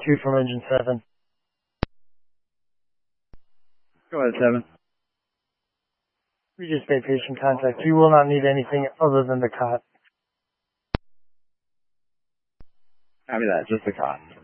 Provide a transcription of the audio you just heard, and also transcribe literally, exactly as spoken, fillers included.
two from engine seven. Go ahead, seven. Regis Bay patient contact. You will not need anything other than the cot. Copy that, just the cot.